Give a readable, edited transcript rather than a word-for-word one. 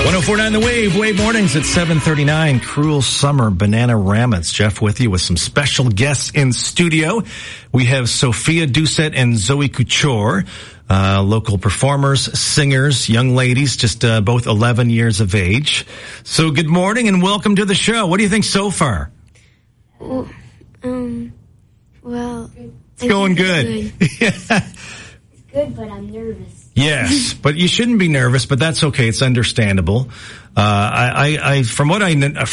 104.9 The Wave. Wave mornings at 7:39. Cruel Summer, Bananarama. It's Jeff with you with some special guests in studio. We have Sophia Doucet and Zoe Couture, local performers, singers, young ladies, just both 11 years of age. So good morning and welcome to the show. What do you think so far? Well, it's going good. It's good, but I'm nervous. Yes, but you shouldn't be nervous, but that's okay. It's understandable. From what I